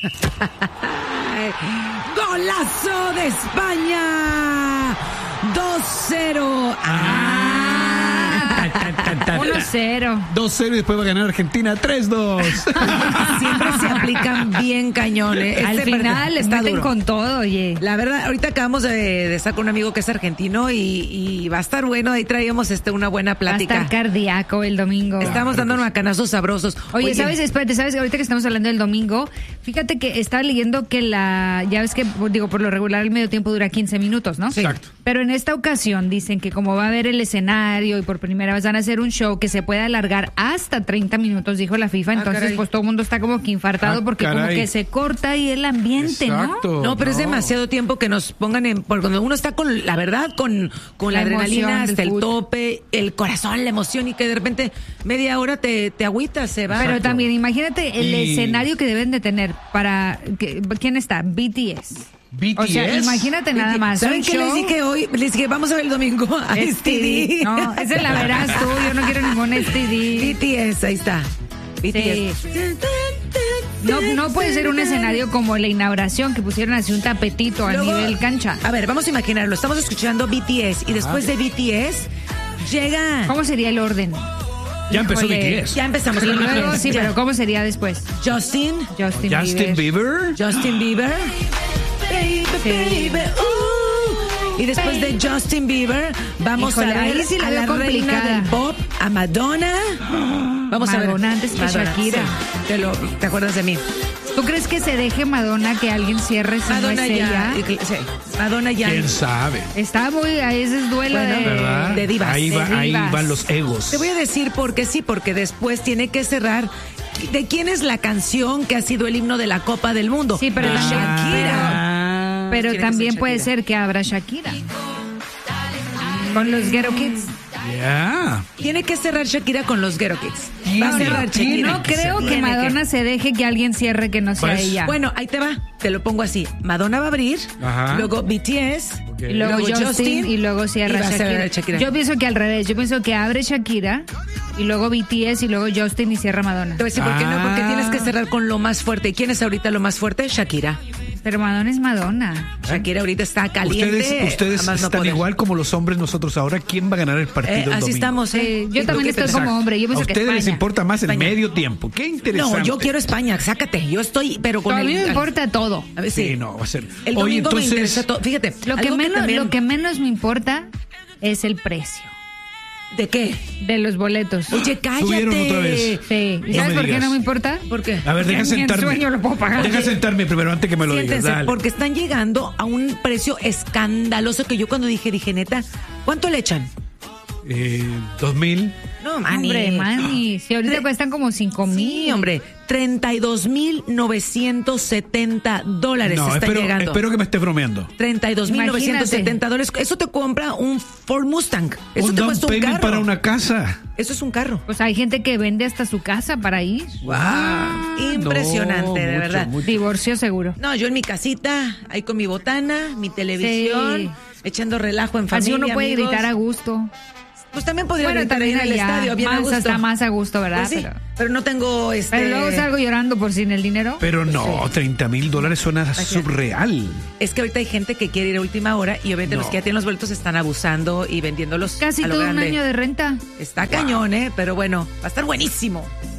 ¡Golazo de España! 2-0. 1-0. 2-0 y después va a ganar Argentina 3-2. Siempre se aplican bien cañones. Al final les meten con todo, oye. La verdad, ahorita acabamos de estar con un amigo que es argentino y va a estar bueno. Ahí traíamos una buena plática. Va a estar cardíaco el domingo. Estamos dando macanazos sabrosos. Oye, ¿sabes? Espérate, ¿sabes? Ahorita que estamos hablando del domingo, fíjate que estaba leyendo que ya ves que, digo, por lo regular el medio tiempo dura 15 minutos, ¿no? Sí. Exacto. Pero en esta ocasión dicen que como va a haber el escenario y por primera vez van a hacer un show que se puede alargar hasta 30 minutos, dijo la FIFA. Entonces, caray. pues todo el mundo está como que infartado porque como que se corta ahí el ambiente, Exacto, ¿no? No, pero es demasiado tiempo que nos pongan porque cuando uno está con, la verdad, con la adrenalina hasta el tope, el corazón, la emoción, y que de repente media hora te agüitas, se va. Pero también imagínate el escenario que deben de tener para... ¿Quién está? BTS. BTS. O sea, imagínate nada más. ¿Saben qué les dije hoy? Les dije, vamos a ver el domingo a STD. No, esa la verás tú, yo no quiero ningún STD. BTS, ahí está. BTS. No puede ser un escenario como la inauguración que pusieron así un tapetito a Luego, nivel cancha. A ver, vamos a imaginarlo. Estamos escuchando BTS y después de BTS llega... ¿Cómo sería el orden? Ya empezó Híjole. BTS. Ya empezamos Y con luego, BTS. sí, Ya. pero ¿cómo sería después? Justin Bieber. Bieber. Baby, Sí. baby, y después de Justin Bieber, vamos Híjole, a ver ahí sí la a veo la reina complicada. del pop, a Madonna. Vamos a ver. Madonna antes que Shakira. Sí. ¿Te acuerdas de mí? ¿Tú crees que se deje Madonna que alguien cierre si no es Madonna ella? sí, Madonna ya. ¿Quién sabe? Está muy... Ese es duelo Bueno, ¿Verdad? de divas. Ahí de divas. van los egos. Te voy a decir por qué sí, porque después tiene que cerrar. ¿De quién es la canción que ha sido el himno de la Copa del Mundo? Sí, pero de también- Shakira. Pero Tiene que también ser puede Shakira. ser que abra Shakira. Con los Ghetto Kids. Ya. Tiene que cerrar Shakira con los Ghetto Kids. Tiene, Va a cerrar tiene Shakira. No creo que Tiene Madonna se deje que alguien cierre que no sea Pues, ella. Bueno, ahí te va. Te lo pongo así. Madonna va a abrir, Ajá. luego BTS, Y luego Justin y luego cierra y va a cerrar Shakira. Shakira. Yo pienso que al revés. Yo pienso que abre Shakira y luego BTS y luego Justin y cierra Madonna. Te voy a decir por qué no, porque Ah. tienes que cerrar con lo más fuerte. ¿Y quién es ahorita lo más fuerte? Shakira. Pero Madonna es Madonna. Shakira ahorita está caliente. Ustedes a más no están poder. igual como los hombres nosotros ahora. ¿Quién va a ganar el partido el Así domingo? estamos, Sí, yo ¿Y tú también qué estoy pensás? como hombre. Yo A pienso que ustedes les España. importa más el España. medio tiempo. Qué interesante. No, yo quiero España, sácate. Yo estoy, pero con A el... mí me importa todo. A ver, Sí, no, va a ser. El Oye, domingo me entonces. interesa todo. Fíjate, Lo que, algo también- lo que menos me importa es el precio ¿De qué? de los boletos. Oye, cállate. Subieron otra vez. Sí. ¿Y No sabes me por qué digas. no me importa? ¿Por qué? A ver, deja Ni en sentarme. sueño lo puedo pagar. Deja sentarme primero antes que me lo digas. Siéntense, Dale. porque están llegando a un precio escandaloso que yo cuando dije, neta, ¿cuánto le echan? 2000. No, mani. Hombre, mani. Si ahorita cuestan como 5,000. Sí, hombre, $32,970 No, está llegando. espero que me estés bromeando. $32,970. Eso te compra un Ford Mustang. Eso Un te down cuesta un payment carro. para una casa. Eso es un carro. Pues hay gente que vende hasta su casa para ir. Impresionante, No, de mucho, verdad. mucho. Divorcio seguro. No, yo en mi casita, ahí con mi botana, mi televisión, Sí. echando relajo en familia. Así uno puede amigos. gritar a gusto. Pues también podría Bueno, gritar ahí en también el allá, estadio, bien a más, gusto. hasta más a gusto, ¿verdad? Pues sí, pero no tengo Pero luego salgo llorando por sin el dinero. Pero no, $30,000 suena surreal. Es que ahorita hay gente que quiere ir a última hora y obviamente los que ya tienen los boletos están abusando y vendiéndolos Casi a lo todo un grande. año de renta. Está cañón, pero bueno, va a estar buenísimo.